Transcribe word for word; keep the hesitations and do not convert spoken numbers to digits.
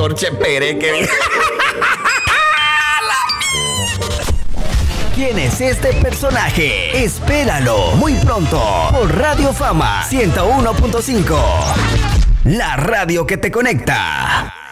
doctor Chepere que... ¿Quién es este personaje? Espéralo muy pronto por Radio Fama ciento uno punto cinco. La radio que te conecta.